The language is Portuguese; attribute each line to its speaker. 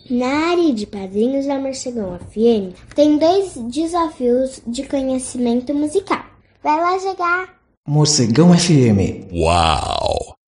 Speaker 1: Na área de padrinhos da Morcegão FM, tem 2 desafios de conhecimento musical. Vai lá jogar!
Speaker 2: Morcegão FM.
Speaker 3: Uau!